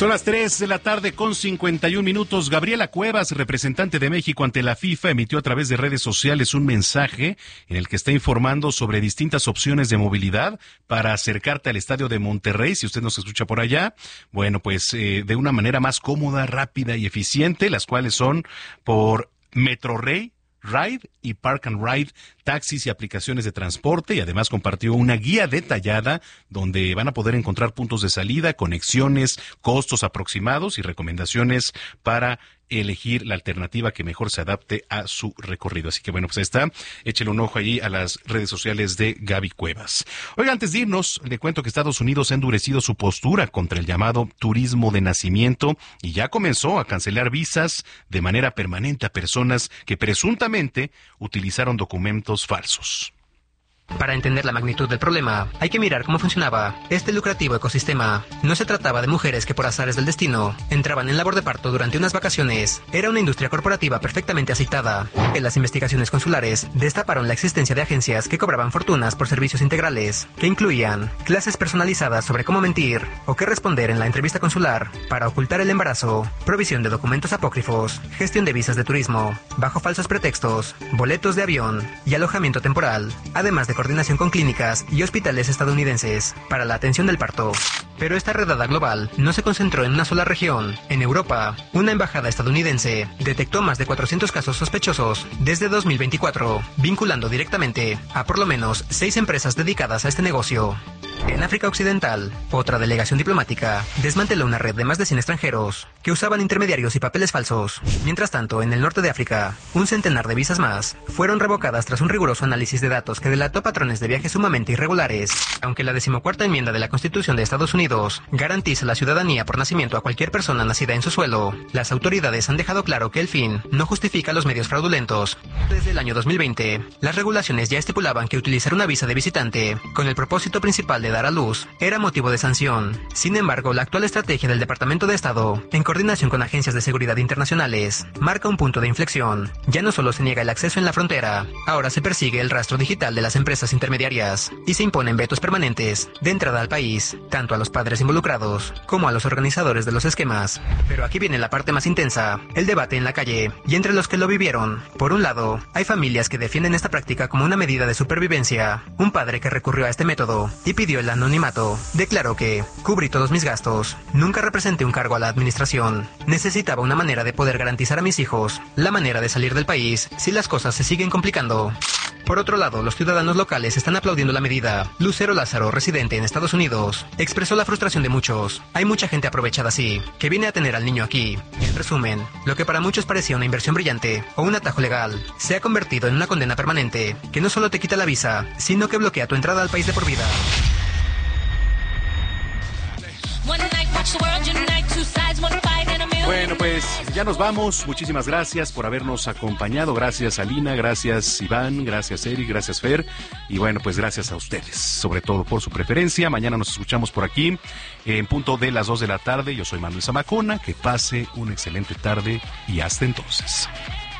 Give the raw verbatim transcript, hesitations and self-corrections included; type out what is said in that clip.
Son las tres de la tarde con cincuenta y un minutos. Gabriela Cuevas, representante de México ante la FIFA, emitió a través de redes sociales un mensaje en el que está informando sobre distintas opciones de movilidad para acercarte al estadio de Monterrey, si usted nos escucha por allá. Bueno, pues eh, de una manera más cómoda, rápida y eficiente, las cuales son por Metrorrey, Ride y Park and Ride, taxis y aplicaciones de transporte, y además compartió una guía detallada donde van a poder encontrar puntos de salida, conexiones, costos aproximados y recomendaciones para elegir la alternativa que mejor se adapte a su recorrido. Así que bueno, pues ahí está. Échele un ojo ahí a las redes sociales de Gaby Cuevas. Oiga, antes de irnos, le cuento que Estados Unidos ha endurecido su postura contra el llamado turismo de nacimiento y ya comenzó a cancelar visas de manera permanente a personas que presuntamente utilizaron documentos falsos. Para entender la magnitud del problema, hay que mirar cómo funcionaba este lucrativo ecosistema. No se trataba de mujeres que por azares del destino entraban en labor de parto durante unas vacaciones. Era una industria corporativa perfectamente aceitada. En las investigaciones consulares destaparon la existencia de agencias que cobraban fortunas por servicios integrales, que incluían clases personalizadas sobre cómo mentir o qué responder en la entrevista consular para ocultar el embarazo, provisión de documentos apócrifos, gestión de visas de turismo, bajo falsos pretextos, boletos de avión y alojamiento temporal, además de coordinación con clínicas y hospitales estadounidenses para la atención del parto. Pero esta redada global no se concentró en una sola región. En Europa, una embajada estadounidense detectó más de cuatrocientos casos sospechosos desde dos mil veinticuatro, vinculando directamente a por lo menos seis empresas dedicadas a este negocio. En África Occidental, otra delegación diplomática desmanteló una red de más de cien extranjeros que usaban intermediarios y papeles falsos. Mientras tanto, en el norte de África, un centenar de visas más fueron revocadas tras un riguroso análisis de datos que delató patrones de viajes sumamente irregulares. Aunque la decimocuarta enmienda de la Constitución de Estados Unidos garantiza la ciudadanía por nacimiento a cualquier persona nacida en su suelo, las autoridades han dejado claro que el fin no justifica los medios fraudulentos. Desde el año dos mil veinte, las regulaciones ya estipulaban que utilizar una visa de visitante con el propósito principal de dar a luz era motivo de sanción. Sin embargo, la actual estrategia del Departamento de Estado, en coordinación con agencias de seguridad internacionales, marca un punto de inflexión. Ya no solo se niega el acceso en la frontera, ahora se persigue el rastro digital de las empresas intermediarias y se imponen vetos permanentes de entrada al país, tanto a los padres involucrados como a los organizadores de los esquemas. Pero aquí viene la parte más intensa, el debate en la calle y entre los que lo vivieron. Por un lado, hay familias que defienden esta práctica como una medida de supervivencia. Un padre que recurrió a este método y pidió el anonimato declaró que cubrí todos mis gastos, nunca representé un cargo a la administración, necesitaba una manera de poder garantizar a mis hijos la manera de salir del país si las cosas se siguen complicando. Por otro lado, los ciudadanos locales están aplaudiendo la medida. Lucero Lázaro, residente en Estados Unidos, expresó la frustración de muchos. Hay mucha gente aprovechada así, que viene a tener al niño aquí. En resumen, lo que para muchos parecía una inversión brillante o un atajo legal, se ha convertido en una condena permanente, que no solo te quita la visa, sino que bloquea tu entrada al país de por vida. Bueno, pues ya nos vamos. Muchísimas gracias por habernos acompañado. Gracias Alina, gracias Iván, gracias Eric, gracias Fer. Y bueno, pues gracias a ustedes, sobre todo por su preferencia. Mañana nos escuchamos por aquí en punto de las dos de la tarde. Yo soy Manuel Zamacona. Que pase una excelente tarde y hasta entonces.